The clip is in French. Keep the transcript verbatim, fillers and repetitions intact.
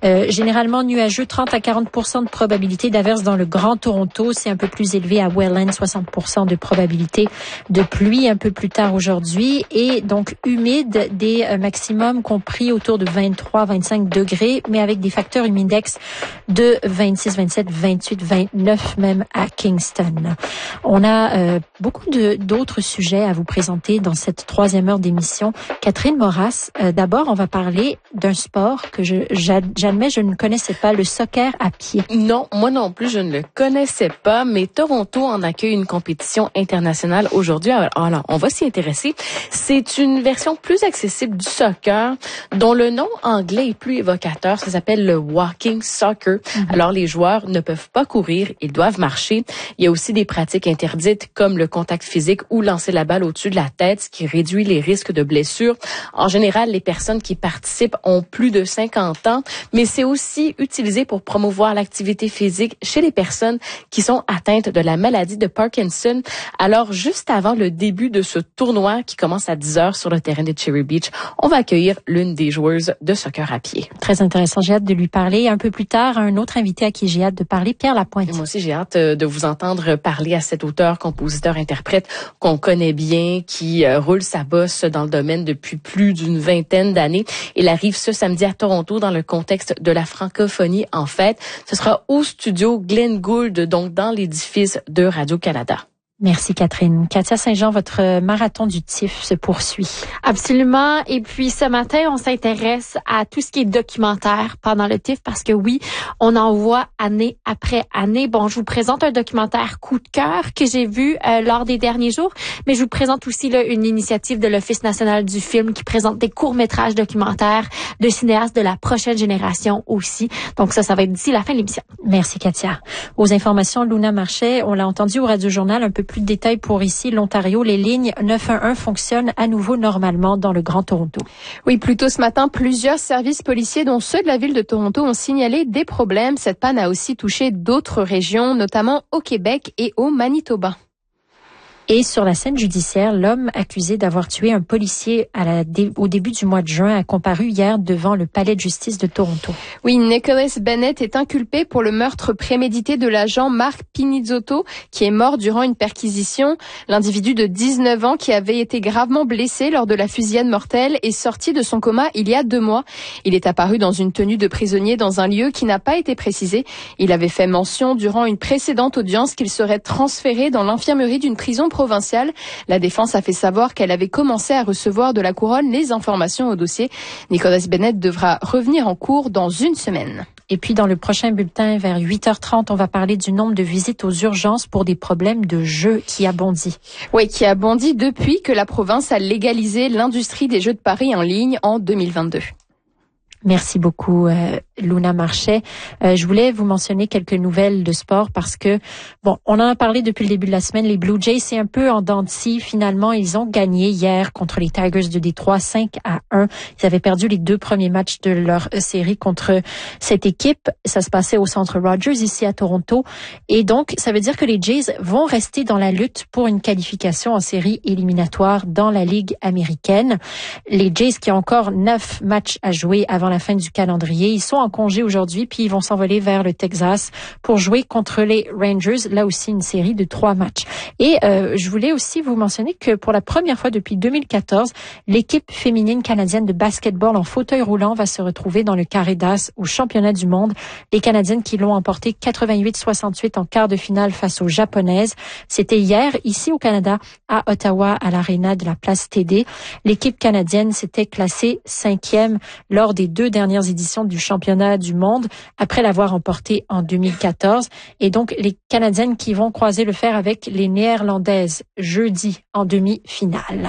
Euh, généralement nuageux, trente à quarante pour cent de probabilité d'averse dans le Grand Toronto. C'est un peu plus élevé à Welland, soixante pour cent de probabilité de pluie un peu plus tard aujourd'hui. Et donc humide, des euh, maximums compris autour de vingt-trois à vingt-cinq degrés, mais avec des facteurs humidex de vingt-six, vingt-sept, vingt-huit, vingt-neuf même à Kingston. On a euh, beaucoup de, d'autres sujets à vous présenter dans cette troisième heure d'émission. Catherine Moras, euh, d'abord, on va parler d'un sport que je, j'admets, je ne connaissais pas, le soccer à pied. Non, moi non plus, je ne le connaissais pas, mais Toronto en accueille une compétition internationale aujourd'hui. Alors, on va s'y intéresser. C'est une version plus accessible du soccer, dont le nom anglais est plus évocateur. Ça s'appelle le walking soccer. Mm-hmm. Alors, les joueurs ne peuvent pas courir, ils doivent marcher. Il y a aussi des pratiques interdites comme le contact physique ou lancer la balle au-dessus de la tête, ce qui réduit les risques de blessures. En général, les personnes qui participent ont plus de cinquante ans, mais c'est aussi utilisé pour promouvoir l'activité physique chez les personnes qui sont atteintes de la maladie de Parkinson. Alors, juste avant le début de ce tournoi qui commence à dix heures sur le terrain de Cherry Beach, on va accueillir l'une des joueuses de soccer à pied. Très intéressant. J'ai hâte de lui parler. Un peu plus tard, un autre invité à qui j'ai hâte de parler, Pierre Lapointe. Et moi aussi, j'ai hâte de vous entendre parler à cet auteur, compositeur, interprète qu'on connaît bien, qui euh, roule sa bosse dans le domaine depuis plus d'une vingtaine d'années. Il arrive ce samedi à Toronto dans le contexte de la francophonie en fait. Ce sera au studio Glenn Gould, donc dans l'édifice de Radio-Canada. Merci Catherine. Katia Saint-Jean, votre marathon du T I F se poursuit. Absolument. Et puis ce matin, on s'intéresse à tout ce qui est documentaire pendant le T I F parce que oui, on en voit année après année. Bon, je vous présente un documentaire coup de cœur que j'ai vu euh, lors des derniers jours, mais je vous présente aussi là, une initiative de l'Office national du film qui présente des courts-métrages documentaires de cinéastes de la prochaine génération aussi. Donc ça, ça va être d'ici la fin de l'émission. Merci Katia. Aux informations, Luna Marchais, on l'a entendu au Radio-Journal un peu plus de détails pour ici, l'Ontario. Les lignes neuf un un fonctionnent à nouveau normalement dans le Grand Toronto. Oui, plus tôt ce matin, plusieurs services policiers, dont ceux de la ville de Toronto, ont signalé des problèmes. Cette panne a aussi touché d'autres régions, notamment au Québec et au Manitoba. Et sur la scène judiciaire, l'homme accusé d'avoir tué un policier à la, au début du mois de juin a comparu hier devant le palais de justice de Toronto. Oui, Nicholas Bennett est inculpé pour le meurtre prémédité de l'agent Mark Pinizzotto, qui est mort durant une perquisition. L'individu de dix-neuf ans, qui avait été gravement blessé lors de la fusillade mortelle, est sorti de son coma il y a deux mois. Il est apparu dans une tenue de prisonnier dans un lieu qui n'a pas été précisé. Il avait fait mention durant une précédente audience qu'il serait transféré dans l'infirmerie d'une prison provinciale. La défense a fait savoir qu'elle avait commencé à recevoir de la couronne les informations au dossier. Nicholas Bennett devra revenir en cours dans une semaine. Et puis, dans le prochain bulletin, vers huit heures trente, on va parler du nombre de visites aux urgences pour des problèmes de jeux qui a bondi. Oui, qui a bondi depuis que la province a légalisé l'industrie des jeux de paris en ligne en deux mille vingt-deux. Merci beaucoup, euh, Luna Marchais. Euh, je voulais vous mentionner quelques nouvelles de sport parce que, bon, on en a parlé depuis le début de la semaine. Les Blue Jays, c'est un peu en dents de scie. Finalement, ils ont gagné hier contre les Tigers de Détroit cinq à un. Ils avaient perdu les deux premiers matchs de leur série contre cette équipe. Ça se passait au Centre Rogers, ici à Toronto. Et donc, ça veut dire que les Jays vont rester dans la lutte pour une qualification en série éliminatoire dans la Ligue américaine. Les Jays qui ont encore neuf matchs à jouer avant la fin du calendrier. Ils sont en congé aujourd'hui, puis ils vont s'envoler vers le Texas pour jouer contre les Rangers. Là aussi, une série de trois matchs. Et euh, je voulais aussi vous mentionner que pour la première fois depuis deux mille quatorze, l'équipe féminine canadienne de basketball en fauteuil roulant va se retrouver dans le carré d'as au championnat du monde. Les Canadiennes qui l'ont emporté quatre-vingt-huit soixante-huit en quart de finale face aux Japonaises. C'était hier, ici au Canada, à Ottawa, à l'aréna de la place T D. L'équipe canadienne s'était classée cinquième lors des deux dernières éditions du championnat du monde après l'avoir emporté en deux mille quatorze. Et donc, les Canadiennes qui vont croiser le fer avec les Néerlandaises jeudi en demi-finale.